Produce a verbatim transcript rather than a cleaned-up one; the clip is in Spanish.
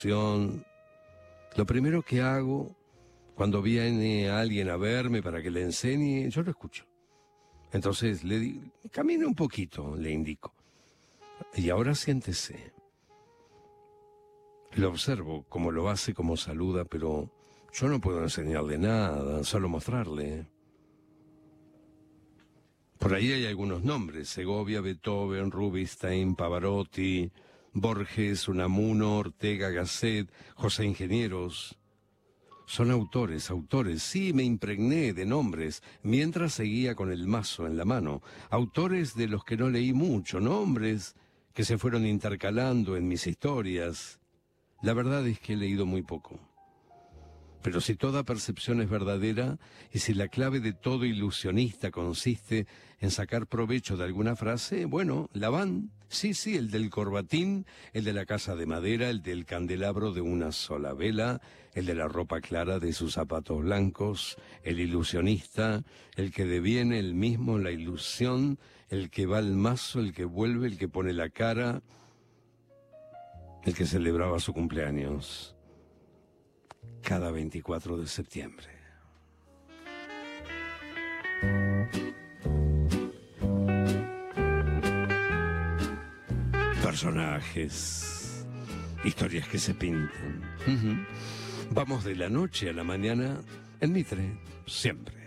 Lo primero que hago cuando viene alguien a verme para que le enseñe, yo lo escucho. Entonces le digo, camine un poquito, le indico. Y ahora siéntese. Lo observo como lo hace, como saluda, pero yo no puedo enseñarle nada, solo mostrarle. Por ahí hay algunos nombres: Segovia, Beethoven, Rubinstein, Pavarotti, Borges, Unamuno, Ortega Gasset, José Ingenieros. Son autores, autores, sí, me impregné de nombres mientras seguía con el mazo en la mano. Autores de los que no leí mucho, nombres que se fueron intercalando en mis historias. La verdad es que he leído muy poco. Pero si toda percepción es verdadera, y si la clave de todo ilusionista consiste en sacar provecho de alguna frase, bueno, la van, sí, sí, el del corbatín, el de la casa de madera, el del candelabro de una sola vela, el de la ropa clara de sus zapatos blancos, el ilusionista, el que deviene el mismo la ilusión, el que va al mazo, el que vuelve, el que pone la cara, el que celebraba su cumpleaños cada veinticuatro de septiembre. Personajes, historias que se pintan. Uh-huh. Vamos de la noche a la mañana en Mitre, siempre.